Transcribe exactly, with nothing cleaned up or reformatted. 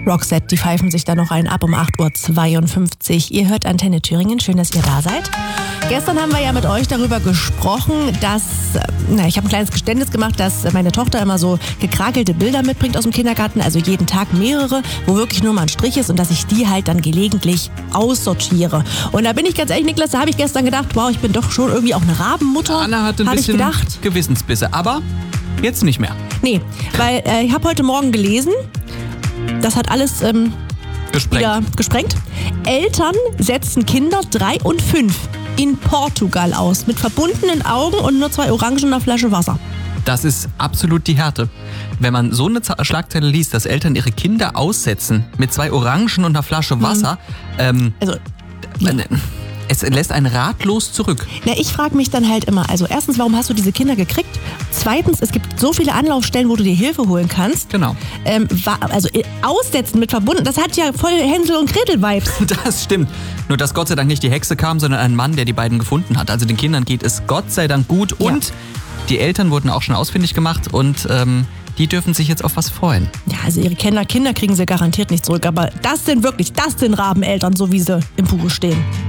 Roxette, die pfeifen sich da noch einen ab um acht Uhr zweiundfünfzig. Ihr hört Antenne Thüringen, schön, dass ihr da seid. Gestern haben wir ja mit euch darüber gesprochen, dass, na, ich habe ein kleines Geständnis gemacht, dass meine Tochter immer so gekrakelte Bilder mitbringt aus dem Kindergarten, also jeden Tag mehrere, wo wirklich nur mal ein Strich ist und dass ich die halt dann gelegentlich aussortiere. Und da bin ich ganz ehrlich, Niklas, da habe ich gestern gedacht, wow, ich bin doch schon irgendwie auch eine Rabenmutter. Anna hatte ein hab bisschen ich gedacht. Gewissensbisse, aber jetzt nicht mehr. Nee, weil äh, ich habe heute Morgen gelesen, das hat alles ähm, Gesprengt. wieder gesprengt. Eltern setzen Kinder drei und fünf in Portugal aus, mit verbundenen Augen und nur zwei Orangen und einer Flasche Wasser. Das ist absolut die Härte. Wenn man so eine Z- Schlagzeile liest, dass Eltern ihre Kinder aussetzen mit zwei Orangen und einer Flasche Wasser, mhm. ähm, Also, äh, es lässt einen ratlos zurück. na, ich frage mich dann halt immer, also erstens, warum hast du diese Kinder gekriegt? Zweitens, es gibt so viele Anlaufstellen, wo du dir Hilfe holen kannst. Genau. Ähm, wa- also äh, aussetzen mit verbunden, das hat ja voll Hänsel und Gretel-Vibes. Das stimmt. Nur, dass Gott sei Dank nicht die Hexe kam, sondern ein Mann, der die beiden gefunden hat. Also den Kindern geht es Gott sei Dank gut. Ja. Und die Eltern wurden auch schon ausfindig gemacht und ähm, die dürfen sich jetzt auf was freuen. Ja, also ihre Kinder, Kinder kriegen sie garantiert nicht zurück, aber das sind wirklich, das sind Rabeneltern, so wie sie im Buche stehen.